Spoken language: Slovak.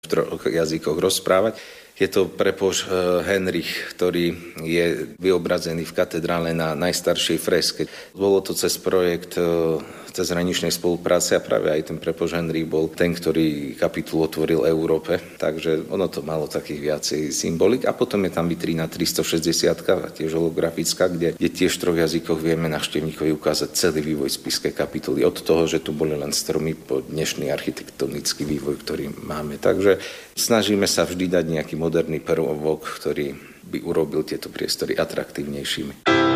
v troch jazykoch rozprávať. Je to prepož Henrich, ktorý je vyobrazený v katedrále na najstaršej freske. Bolo to cez projekt cezhraničnej spolupráce a práve aj ten prepož Henrich bol ten, ktorý kapitulu otvoril Európe. Takže ono to malo takých viacej symbolik. A potom je tam vitrína 360, tiež holografická, kde tiež v troch jazykoch vieme návštevníkovi ukázať celý vývoj spišskej kapituly. Od toho, že tu boli len stromy, po dnešný architektonický vývoj, ktorý máme. Takže snažíme sa vždy dať nejaký moderný prvok, ktorý by urobil tieto priestory atraktívnejšími.